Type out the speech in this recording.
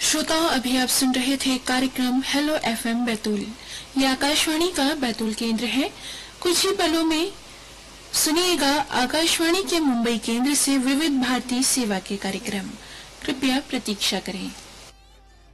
श्रोताओं, अभी आप सुन रहे थे कार्यक्रम हेलो एफएम बैतूल। यह आकाशवाणी का बैतूल केंद्र है। कुछ ही पलों में सुनिएगा आकाशवाणी के मुंबई केंद्र से विविध भारती सेवा के कार्यक्रम। कृपया प्रतीक्षा करें।